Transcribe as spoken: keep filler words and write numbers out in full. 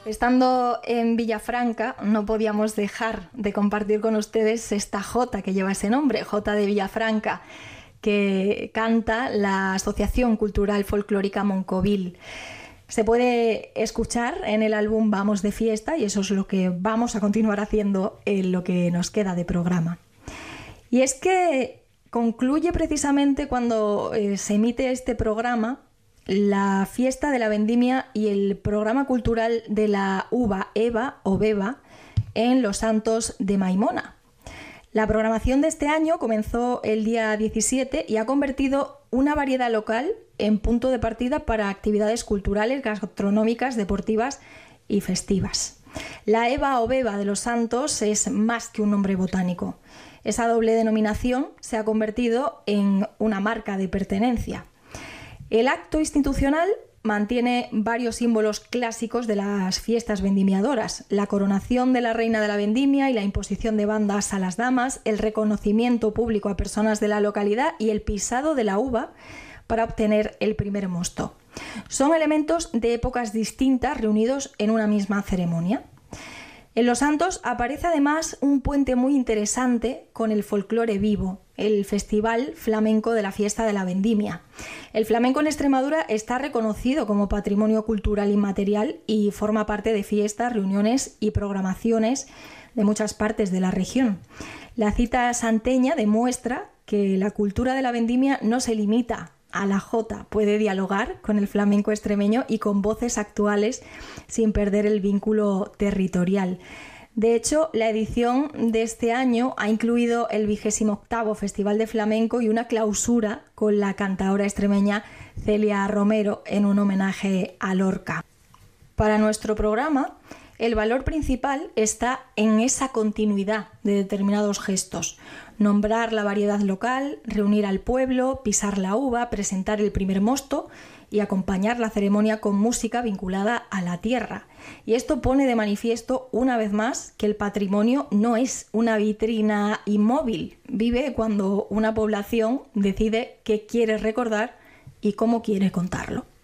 Estando en Villafranca, no podíamos dejar de compartir con ustedes esta jota que lleva ese nombre, Jota de Villafranca, que canta la Asociación Cultural Folclórica Moncovil. Se puede escuchar en el álbum Vamos de Fiesta y eso es lo que vamos a continuar haciendo en lo que nos queda de programa. Y es que concluye precisamente cuando eh, se emite este programa la fiesta de la vendimia y el programa cultural de la uva Eva o Beba en Los Santos de Maimona. La programación de este año comenzó el día diecisiete y ha convertido una variedad local en punto de partida para actividades culturales, gastronómicas, deportivas y festivas. La Eva o Beba de Los Santos es más que un nombre botánico. Esa doble denominación se ha convertido en una marca de pertenencia. El acto institucional mantiene varios símbolos clásicos de las fiestas vendimiadoras: la coronación de la reina de la vendimia y la imposición de bandas a las damas, el reconocimiento público a personas de la localidad y el pisado de la uva para obtener el primer mosto. Son elementos de épocas distintas reunidos en una misma ceremonia. En Los Santos aparece además un puente muy interesante con el folclore vivo, el Festival Flamenco de la Fiesta de la Vendimia. El flamenco en Extremadura está reconocido como patrimonio cultural inmaterial y forma parte de fiestas, reuniones y programaciones de muchas partes de la región. La cita santeña demuestra que la cultura de la vendimia no se limita a la jota, puede dialogar con el flamenco extremeño y con voces actuales sin perder el vínculo territorial. De hecho, la edición de este año ha incluido el vigésimo octavo Festival de Flamenco y una clausura con la cantaora extremeña Celia Romero en un homenaje a Lorca. Para nuestro programa, el valor principal está en esa continuidad de determinados gestos. Nombrar la variedad local, reunir al pueblo, pisar la uva, presentar el primer mosto y acompañar la ceremonia con música vinculada a la tierra. Y esto pone de manifiesto una vez más que el patrimonio no es una vitrina inmóvil, vive cuando una población decide qué quiere recordar y cómo quiere contarlo.